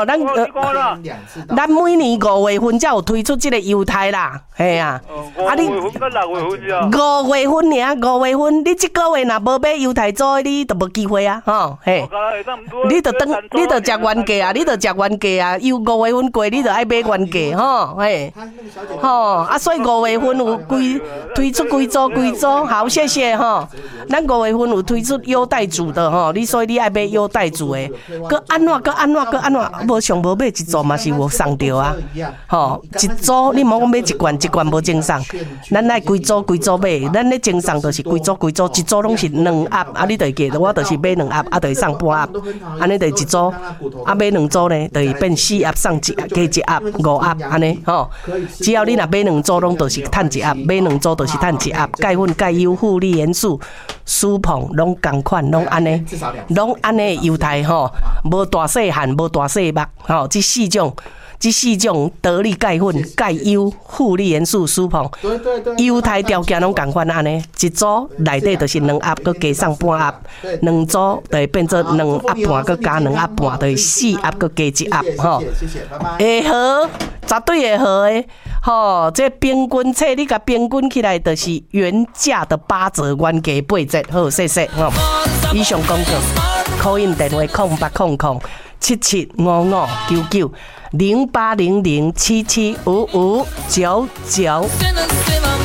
咱每年5月份才有推出这个优待啦，嘿啊， 啊你5月份到6月份啊 ？5月份尔，5月份，你这个月若无买优待组，你就无机会啊，吼，嘿，你就食原价啊，你就食原价啊，又5月份过，你就爱买原价，吼，嘿，吼，啊，所以5月份有推出几组，好，谢谢吼，咱5月份有推出优待组的吼，所以你爱买优待组的，搁安怎，无上无买一组嘛是有送着啊，吼，一组你莫讲买一罐无精送，咱爱规组买，咱咧精送就是规组，一组拢是2盒，啊，你就会记得我就是买2盒，啊，就会送半盒，安尼就一组，啊，买2组呢，就会变4盒送加1盒5盒安尼吼，只要你若买2组，拢就是趁1盒，买2组就是趁1盒，钙粉、钙优、护理元素、舒膨拢同款，拢安尼，拢安尼优待吼，无大细汉，无大细目吼，这4种得力钙粉、钙优、护理元素、舒膨，优待条件拢同款安尼，一组内底就是2盒，佮加送半盒，2组就会变做2盒半，佮加2盒半，就是4盒佮加1盒吼。会好，绝对会好诶。吼，这平均册你甲平均起来，就是原价的8折，原价8折。好，谢谢吼。以上广告，call in电话08007755990800775599。